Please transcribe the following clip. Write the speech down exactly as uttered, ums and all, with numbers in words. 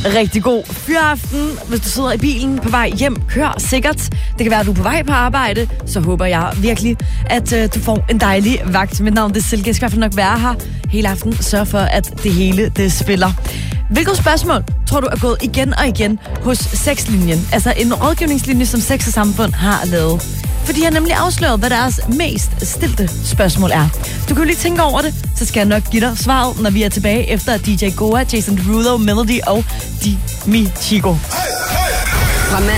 rigtig god fyraften. Hvis du sidder i bilen på vej hjem, kør sikkert. Det kan være, at du er på vej på arbejde. Så håber jeg virkelig, at uh, du får en dejlig vagt. Mit navn det er Silke. Jeg skal i hvert fald nok være her hele aften. Sørg for, at det hele det spiller. Hvilket spørgsmål tror du er gået igen og igen hos Sexlinjen? Altså en rådgivningslinje, som Sex og Samfund har lavet. For de har nemlig afsløret, hvad deres mest stilte spørgsmål er. Du kan jo lige tænke over det, så skal jeg nok give dig svaret, når vi er tilbage efter D J Goa, Jason Derulo, Melody og Dimi Chico.